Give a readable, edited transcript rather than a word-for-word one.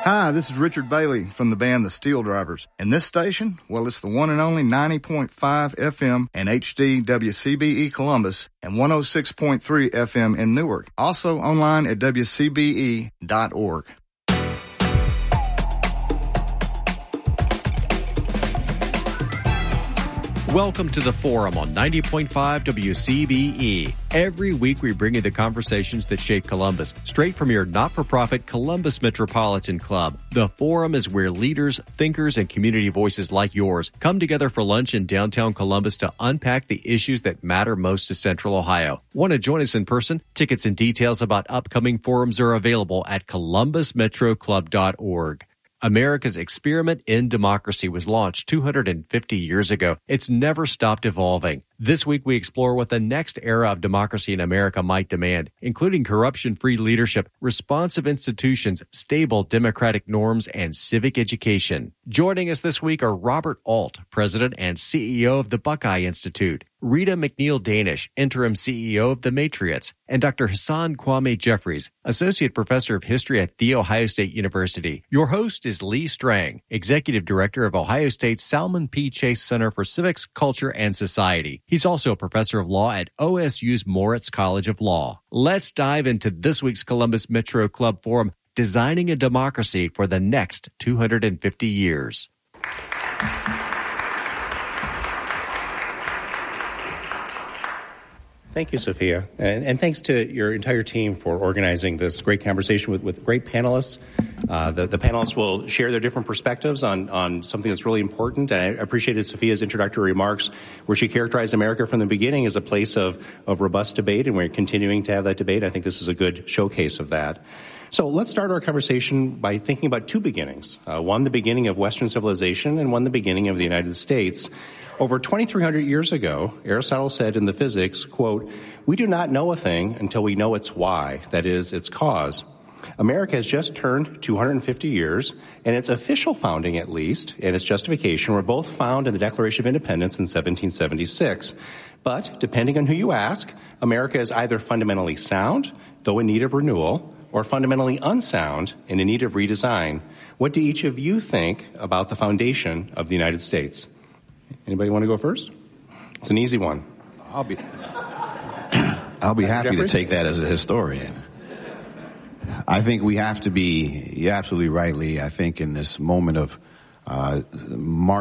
Hi, this is Richard Bailey from the band The Steel Drivers. And this station, well, it's the one and only 90.5 FM and HD WCBE Columbus and 106.3 FM in Newark. Also online at WCBE.org. Welcome to the Forum on 90.5 WCBE. Every week we bring you the conversations that shape Columbus, straight from your not-for-profit Columbus Metropolitan Club. The Forum is where leaders, thinkers, and community voices like yours come together for lunch in downtown Columbus to unpack the issues that matter most to Central Ohio. Want to join us in person? Tickets and details about upcoming forums are available at columbusmetroclub.org. America's experiment in democracy was launched 250 years ago. It's never stopped evolving. This week, we explore what the next era of democracy in America might demand, including corruption-free leadership, responsive institutions, stable democratic norms, and civic education. Joining us this week are Robert Alt, President and CEO of the Buckeye Institute, Rita McNeil Danish, Interim CEO of the Matriots, and Dr. Hassan Kwame Jeffries, Associate Professor of History at The Ohio State University. Your host is Lee Strang, Executive Director of Ohio State's Salmon P. Chase Center for Civics, Culture, and Society. He's also a professor of law at OSU's Moritz College of Law. Let's dive into this week's Columbus Metro Club Forum, Designing a Democracy for the Next 250 Years. Thank you, Sophia, and thanks to your entire team for organizing this great conversation with great panelists. The panelists will share their different perspectives on something that's really important. And I appreciated Sophia's introductory remarks where she characterized America from the beginning as a place of robust debate, and we're continuing to have that debate. I think this is a good showcase of that. So let's start our conversation by thinking about two beginnings. One, the beginning of Western civilization, and one, the beginning of the United States. Over 2,300 years ago, Aristotle said in the Physics, quote, "We do not know a thing until we know its why, that is, its cause." America has just turned 250 years, and its official founding, at least, and its justification were both found in the Declaration of Independence in 1776. But, depending on who you ask, America is either fundamentally sound, though in need of renewal, or fundamentally unsound and in need of redesign. What do each of you think about the foundation of the United States? Anybody want to go first? It's an easy one. I'll be happy to take that as a historian. I think we have to be, you're absolutely right, Lee. I think in this moment of